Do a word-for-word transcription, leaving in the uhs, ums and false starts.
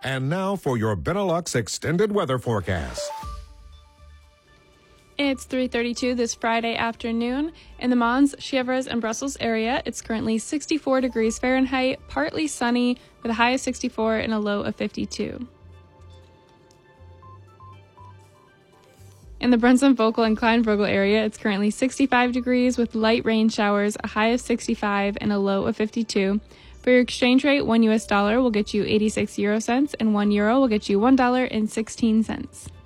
And now for your Benelux extended weather forecast. It's three thirty-two this Friday afternoon. In the Mons, Chèvres, and Brussels area, it's currently sixty-four degrees Fahrenheit, partly sunny, with a high of sixty-four and a low of fifty-two. In the Brunswick-Vogel and Kleinvogel area, it's currently sixty-five degrees with light rain showers, a high of sixty-five and a low of fifty-two. For your exchange rate, one U S dollar will get you eighty-six euro cents and one euro will get you one dollar and sixteen cents.